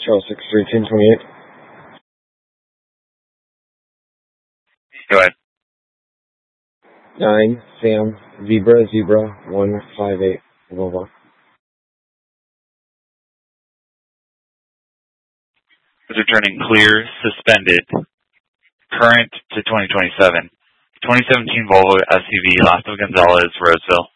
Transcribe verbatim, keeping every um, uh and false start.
Charles six thirteen twenty eight. Go ahead. Nine Sam Zebra Zebra one five eight Volvo. Is returning clear, suspended, current to twenty twenty-seven. twenty seventeen Volvo S U V, Las Gonzales, Roseville.